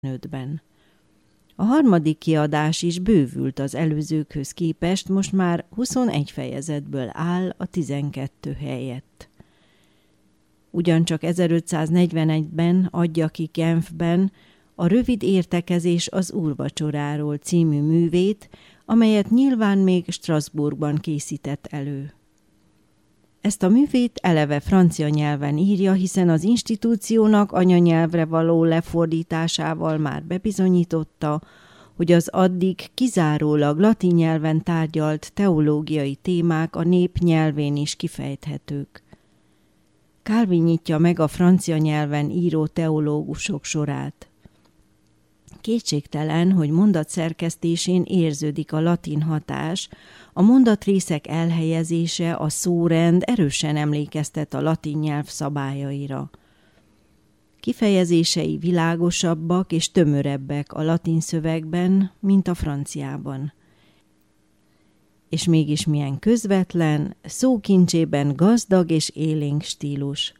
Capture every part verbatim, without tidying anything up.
ötven. A harmadik kiadás is bővült az előzőkhöz képest, most már huszonegy fejezetből áll a tizenkettő helyett. Ugyancsak ezerötszáznegyvenegyben adja ki Genfben a Rövid értekezés az úrvacsoráról című művét, amelyet nyilván még Strasbourgban készített elő. Ezt a művét eleve francia nyelven írja, hiszen az institúciónak anyanyelvre való lefordításával már bebizonyította, hogy az addig kizárólag latin nyelven tárgyalt teológiai témák a nép nyelvén is kifejthetők. Calvin nyitja meg a francia nyelven író teológusok sorát. Kétségtelen, hogy mondat szerkesztésén érződik a latin hatás, a mondatrészek elhelyezése, a szórend erősen emlékeztet a latin nyelv szabályaira. Kifejezései világosabbak és tömörebbek a latin szövegben, mint a franciában. És mégis milyen közvetlen, szókincsében gazdag és élénk stílus.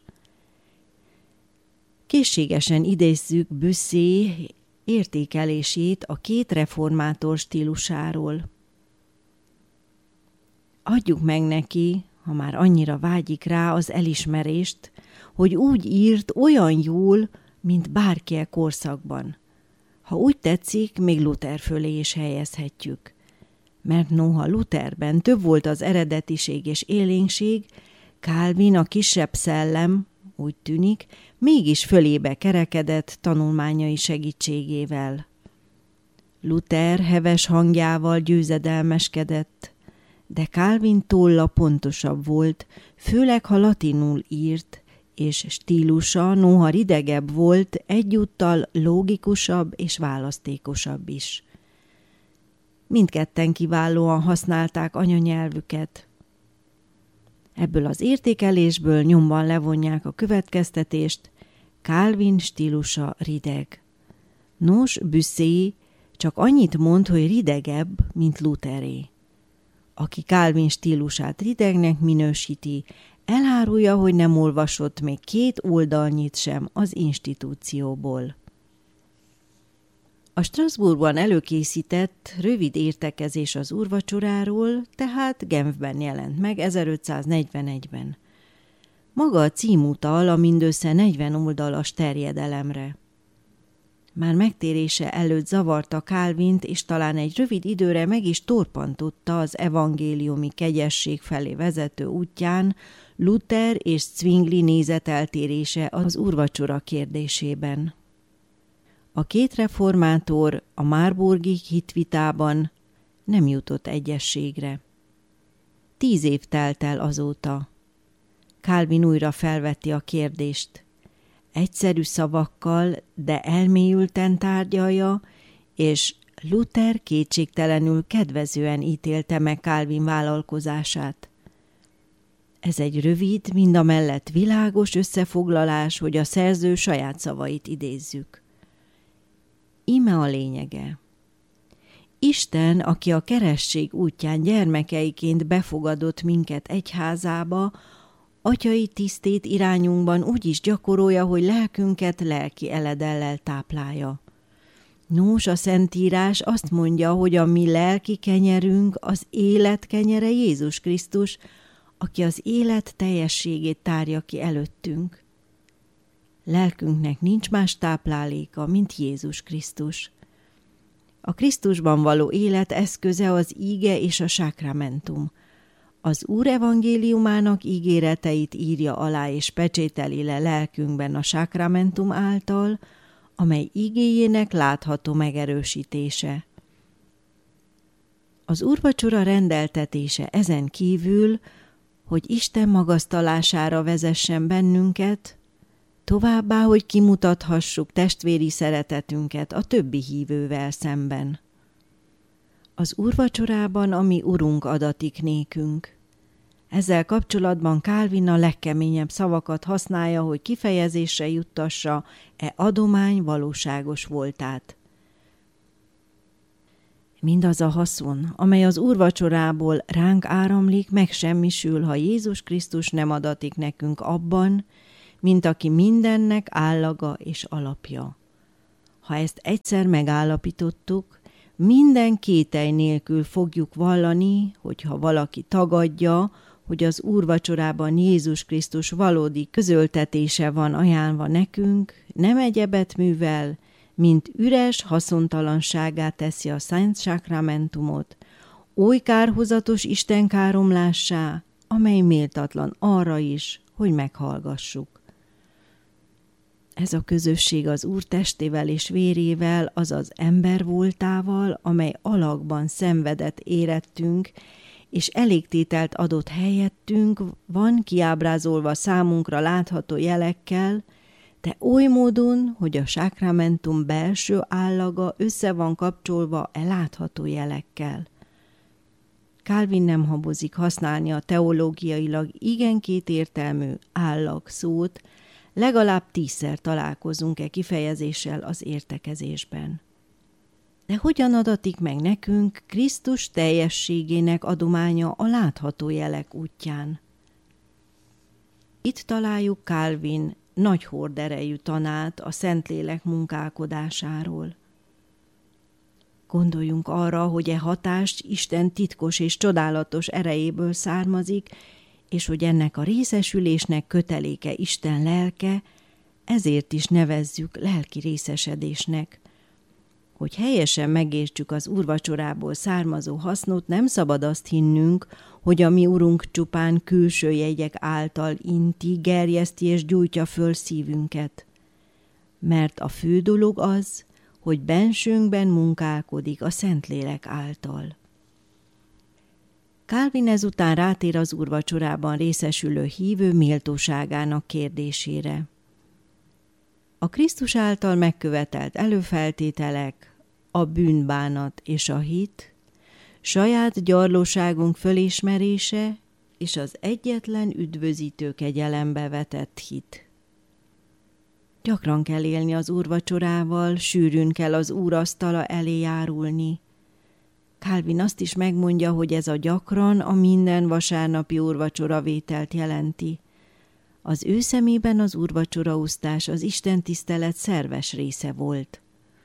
Készségesen idézzük Bussy értékelését a két reformátor stílusáról. Adjuk meg neki, ha már annyira vágyik rá, az elismerést, hogy úgy írt olyan jól, mint bárki a korszakban. Ha úgy tetszik, még Luther fölé is helyezhetjük. Mert noha Lutherben több volt az eredetiség és élénkség, Calvin a kisebb szellem, úgy tűnik, mégis fölébe kerekedett tanulmányai segítségével. Luther heves hangjával győzedelmeskedett, de Calvin tolla pontosabb volt, főleg ha latinul írt, és stílusa noha ridegebb volt, egyúttal logikusabb és választékosabb is. Mindketten kiválóan használták anyanyelvüket. Ebből az értékelésből nyomban levonják a következtetést, Calvin stílusa rideg. Nos, Bussy csak annyit mond, hogy ridegebb, mint Lutheré. Aki Calvin stílusát ridegnek minősíti, elárulja, hogy nem olvasott még két oldalnyit sem az institúcióból. A Strasbourgban előkészített Rövid értekezés az úrvacsoráról, tehát Genfben jelent meg ezerötszáznegyvenegyben. Maga a cím utal a mindössze negyven oldalas terjedelemre. Már megtérése előtt zavarta Calvint, és talán egy rövid időre meg is torpantotta az evangéliumi kegyesség felé vezető útján Luther és Zwingli nézeteltérése az úrvacsora kérdésében. A két reformátor a marburgi hitvitában nem jutott egyességre. Tíz év telt el azóta. Calvin újra felvetti a kérdést. Egyszerű szavakkal, de elmélyülten tárgyalja, és Luther kétségtelenül kedvezően ítélte meg Calvin vállalkozását. Ez egy rövid, mindamellett világos összefoglalás, hogy a szerző saját szavait idézzük. Íme a lényege. Isten, aki a keresztség útján gyermekeiként befogadott minket egyházába, atyai tisztét irányunkban úgy is gyakorolja, hogy lelkünket lelki eledellel táplálja. Nos, a Szentírás azt mondja, hogy a mi lelki kenyerünk az élet kenyere Jézus Krisztus, aki az élet teljességét tárja ki előttünk. Lelkünknek nincs más tápláléka, mint Jézus Krisztus. A Krisztusban való élet eszköze az íge és a sákramentum. Az Úr evangéliumának ígéreteit írja alá és pecsételi le lelkünkben a sákramentum által, amely ígéjének látható megerősítése. Az úrvacsora rendeltetése ezen kívül, hogy Isten magasztalására vezessen bennünket, továbbá, hogy kimutathassuk testvéri szeretetünket a többi hívővel szemben. Az úrvacsorában a mi Urunk adatik nékünk. Ezzel kapcsolatban Calvin a legkeményebb szavakat használja, hogy kifejezésre juttassa e adomány valóságos voltát. Mindaz a haszon, amely az úrvacsorából ránk áramlik, megsemmisül, ha Jézus Krisztus nem adatik nekünk abban, mint aki mindennek állaga és alapja. Ha ezt egyszer megállapítottuk, minden kételj nélkül fogjuk vallani, hogyha valaki tagadja, hogy az úrvacsorában Jézus Krisztus valódi közöltetése van ajánlva nekünk, nem egyebet művel, mint üres haszontalanságát teszi a Szent Sákramentumot, oly kárhozatos istenkáromlássá, amely méltatlan arra is, hogy meghallgassuk. Ez a közösség az Úr testével és vérével, azaz ember voltával, amely alakban szenvedett érettünk, és elégtételt adott helyettünk, van kiábrázolva számunkra látható jelekkel, de oly módon, hogy a sákramentum belső állaga össze van kapcsolva e látható jelekkel. Calvin nem habozik használni a teológiailag igen kétértelmű állag szót, legalább tízszer találkozunk e kifejezéssel az értekezésben. De hogyan adatik meg nekünk Krisztus teljességének adománya a látható jelek útján? Itt találjuk Calvin nagy horderejű tanát a Szentlélek munkálkodásáról. Gondoljunk arra, hogy e hatást Isten titkos és csodálatos erejéből származik, és hogy ennek a részesülésnek köteléke Isten lelke, ezért is nevezzük lelki részesedésnek. Hogy helyesen megértsük az úrvacsorából származó hasznot, nem szabad azt hinnünk, hogy a mi Urunk csupán külső jegyek által inti, gerjeszti és gyújtja föl szívünket. Mert a fő dolog az, hogy bensőnkben munkálkodik a Szentlélek által. Calvin ezután rátér az úrvacsorában részesülő hívő méltóságának kérdésére. A Krisztus által megkövetelt előfeltételek, a bűnbánat és a hit, saját gyarlóságunk fölismerése és az egyetlen üdvözítő kegyelembe vetett hit. Gyakran kell élni az úrvacsorával, sűrűn kell az úrasztala elé járulni. Calvin azt is megmondja, hogy ez a gyakran a minden vasárnapi úrvacsoravételt jelenti. Az ő szemében az úrvacsoraosztás az istentisztelet szerves része volt.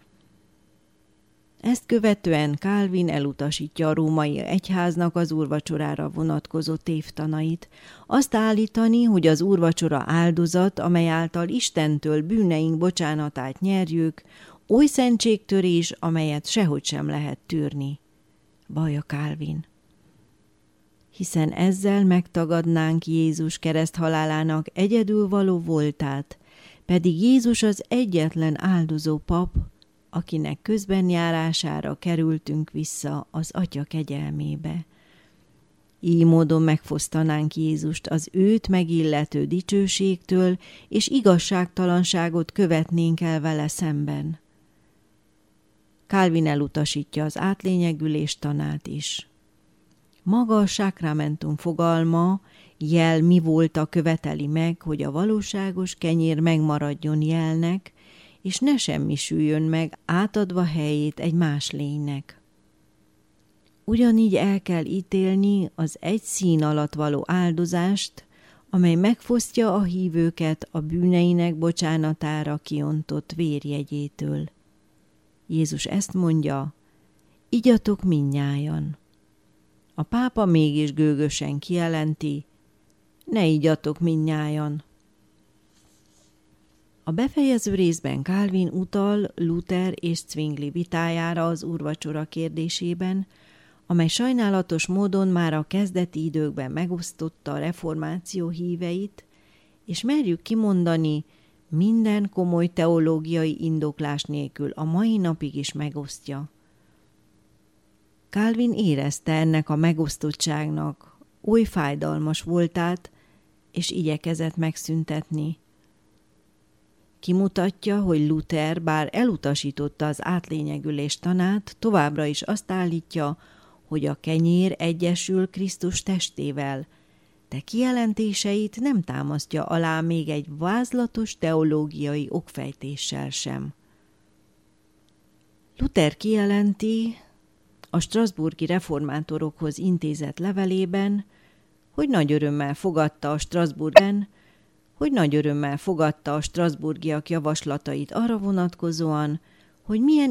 Ezt követően Calvin elutasítja a római egyháznak az úrvacsorára vonatkozó tévtanait, azt állítani, hogy az úrvacsora áldozat, amely által Istentől bűneink bocsánatát nyerjük, oly szentségtörés, amelyet sehogy sem lehet tűrni. Vallja Calvin. Hiszen ezzel megtagadnánk Jézus kereszthalálának egyedül való voltát, pedig Jézus az egyetlen áldozó pap, akinek közbenjárására kerültünk vissza az Atya kegyelmébe. Így módon megfosztanánk Jézust az őt megillető dicsőségtől, és igazságtalanságot követnénk el vele szemben. Calvin elutasítja az átlényegülés tanát is. Maga a sákramentum fogalma, jel mi volta követeli meg, hogy a valóságos kenyér megmaradjon jelnek, és ne semmisüljön meg, átadva helyét egy más lénynek. Ugyanígy el kell ítélni az egy szín alatt való áldozást, amely megfosztja a hívőket a bűneinek bocsánatára kiontott vérjegyétől. Jézus ezt mondja, igyatok mindnyájan. A pápa mégis gőgösen kijelenti, ne igyatok mindnyájan. A befejező részben Calvin utal Luther és Zwingli vitájára az úrvacsora kérdésében, amely sajnálatos módon már a kezdeti időkben megosztotta a reformáció híveit, és merjük kimondani, minden komoly teológiai indoklás nélkül a mai napig is megosztja. Calvin érezte ennek a megosztottságnak oly fájdalmas voltát, és igyekezett megszüntetni. Kimutatja, hogy Luther, bár elutasította az átlényegülés tanát, továbbra is azt állítja, hogy a kenyér egyesül Krisztus testével, de kijelentéseit nem támasztja alá még egy vázlatos teológiai okfejtéssel sem. Luther kijelenti a strasbourgi reformátorokhoz intézett levelében, hogy nagy örömmel fogadta a Strasbourgben, hogy nagy örömmel fogadta a strasbourgiak javaslatait arra vonatkozóan, hogy milyen